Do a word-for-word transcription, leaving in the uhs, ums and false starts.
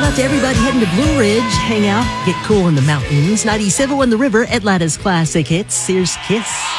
out to everybody heading to Blue Ridge. Hang out, get cool in the mountains. ninety-seven on the river, Atlanta's classic hits. Here's Kiss.